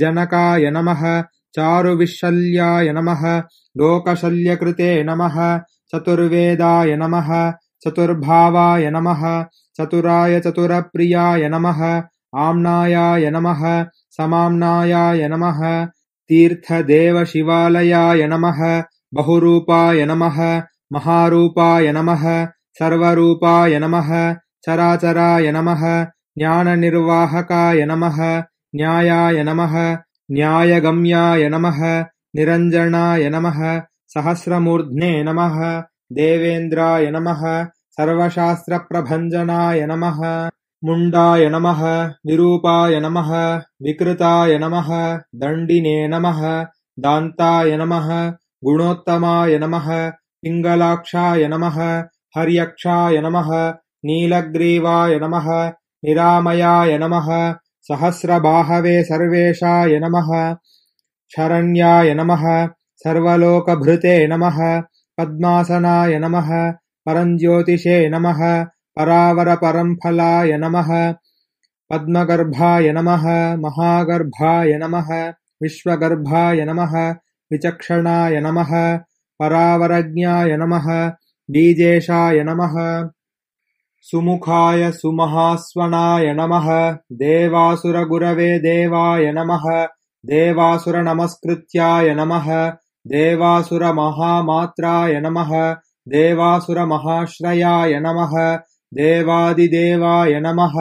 जनकाय नमः चारुविशल्याय नमः लोकशल्यकृते नमः चतुर्वेदाय नमः चतुर्भावाय नमः चतुराय चतुरप्रियाय नमः आम्नायाय नमः समाम्नायाय नमः तीर्थदेवशिवालयाय नमः बहुरूपाय नमः महारूपाय नमः सर्वरूपाय नमः चराचराय नमः ज्ञाननिर्वाहकाय नमः न्यायाय नमः न्यायगम्याय नमः निरञ्जनाय नमः सहस्रमूर्ध्ने नमः देवेन्द्राय नमः सर्वशास्त्रप्रभञ्जनाय नमः मुण्डाय नमः विरूपाय नमः विकृताय नमः दण्डिने नमः दान्ताय नमः गुणोत्तमाय नमः पिङ्गलाक्षाय नमः हर्यक्षाय नमः नीलग्रीवाय नमः निरामयाय नमः सहस्रबाहवे सर्वेशाय नमः शरण्याय नमः सर्वलोकभृते नमः पद्मासनाय नमः परञ्ज्योतिषे नमः परावरपरंफलाय नमः पद्मगर्भाय नमः महागर्भाय नमः विश्वगर्भाय नमः विचक्षणाय नमः परावरज्ञाय नमः बीजेशाय नमः सुमुखाय सुमहास्वनाय नमः देवासुरगुरवे देवाय नमः देवासुरनमस्कृत्याय नमः देवासुरमहामात्राय नमः देवासुरमहाश्रयाय नमः देवादिदेवाय नमः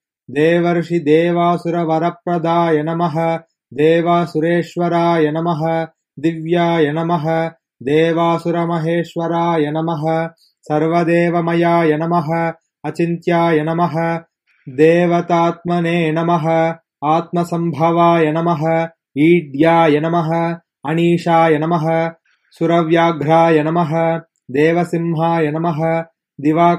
देवर्षिदेवासुरवरप्रदाय नमः देवासुरेश्वराय नमः दिव्याय नमः देवासुरमहेश्वराय नमः सर्वदेवमयाय नमः अचिन्त्याय नमः देवतात्मने नमः आत्मसम्भवाय नमः ईड्याय नमः अनीशाय नमः सुरव्याघ्राय नमः देवसिंहाय नमः दिवा